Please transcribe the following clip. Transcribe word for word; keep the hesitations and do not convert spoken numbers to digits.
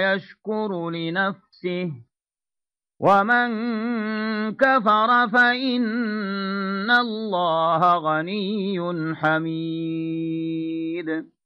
يشكر لنفسه ومن كفر فإن الله غني حميد.